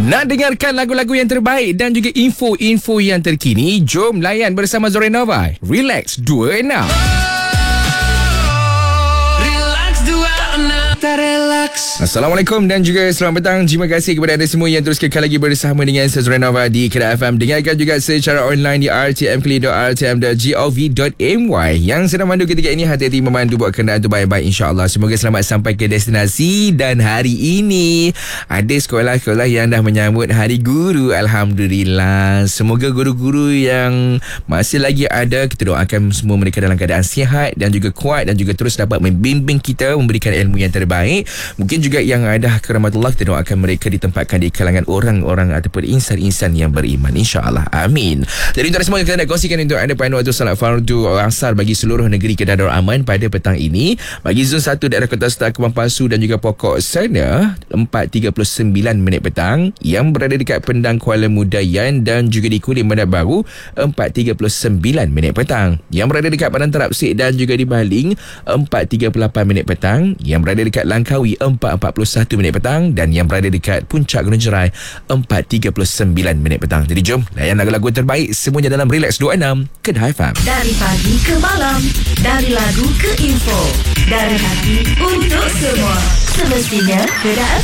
Nak dengarkan lagu-lagu yang terbaik dan juga info-info yang terkini? Jom layan bersama Zorenova. Relax 26. Assalamualaikum dan juga selamat petang. Terima kasih kepada anda semua yang terus kekal lagi bersama dengan saya Zorenova di Kedah FM. Dengarkan juga secara online di rtmclear.rtm.gov.my. Yang sedang mandu ketika ini, hati-hati memandu buat kenderaan tu baik-baik, insyaAllah. Semoga selamat sampai ke destinasi. Dan hari ini ada sekolah-sekolah yang dah menyambut Hari Guru. Alhamdulillah. Semoga guru-guru yang masih lagi ada, kita doakan semua mereka dalam keadaan sihat dan juga kuat dan juga terus dapat membimbing kita, memberikan ilmu yang terbaik. Mungkin juga yang ada keramatullah, kita doakan mereka ditempatkan di kalangan orang-orang ataupun insan-insan yang beriman, insyaAllah. Amin. Jadi untuk semua kita nak kongsikan untuk anda pada waktu salat fardu asar bagi seluruh negeri Kedah Darul Aman pada petang ini. Bagi zon 1 daerah Kota Star, Kebun Pasu dan juga Pokok Sana 4.39 minit petang. Yang berada dekat Pendang Kuala Mudayan dan juga di Kulim Bandar Baru 4.39 minit petang. Yang berada dekat Padang Terapsik dan juga di Baling 4.38 minit petang. Yang berada dekat Langkawi 4.41 minit petang. Dan yang berada dekat Puncak Gunung Jerai 4.39 minit petang. Jadi jom layan lagu-lagu terbaik semuanya dalam Relax 26 Kedah FM. Dari pagi ke malam, dari lagu ke info, dari hati untuk semua. Semestinya Kedah FM.